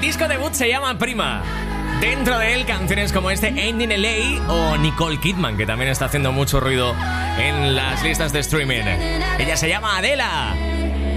disco debut se llama Prima. Dentro de él, canciones como este Ain't in LA o Nicole Kidman, que también está haciendo mucho ruido en las listas de streaming. Ella se llama Adela.